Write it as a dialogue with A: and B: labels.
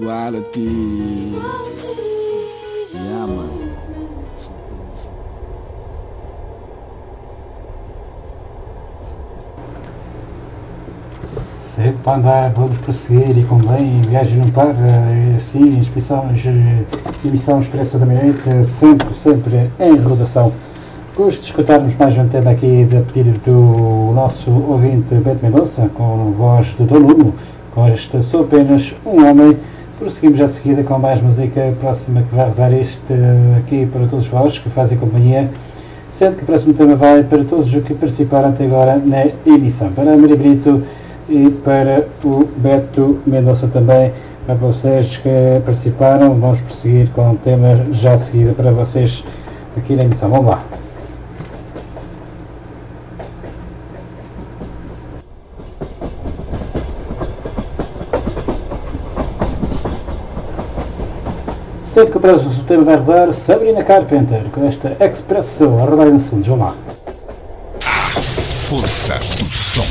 A: Quality. Yeah, man.
B: Sempre para andar, vamos prosseguir e convém, viagem não para, sim, emissão expressa da meia-noite, sempre em rotação. Depois de escutarmos mais um tema aqui de pedido do nosso ouvinte Beto Mendonça, com a voz do Dom Nuno, com esta Sou Apenas um Homem, prosseguimos já de seguida com mais música próxima que vai rodar este aqui para todos vós que fazem companhia, sendo que o próximo tema vai para todos os que participaram até agora na emissão. Para a Maria Brito e para o Beto Mendonça também, para vocês que participaram, vamos prosseguir com o tema já a seguida para vocês aqui na emissão. Vamos lá. Sendo que o próximo tema vai rodar Sabrina Carpenter com esta Expresso a rodar em segundos. Vamos lá.
C: Força do som.